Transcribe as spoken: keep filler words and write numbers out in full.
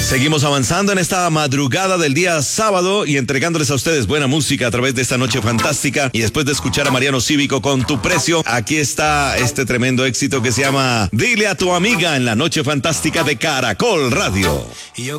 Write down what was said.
Seguimos avanzando en esta madrugada del día sábado y entregándoles a ustedes buena música a través de esta noche fantástica. Y después de escuchar a Mariano Cívico con Tu Precio, aquí está este tremendo éxito que se llama Dile a tu amiga en la noche fantástica de Caracol Radio.